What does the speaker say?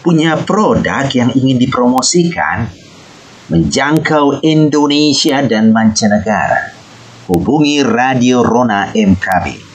punya produk yang ingin dipromosikan, menjangkau Indonesia dan mancanegara, hubungi Radio Rona MKB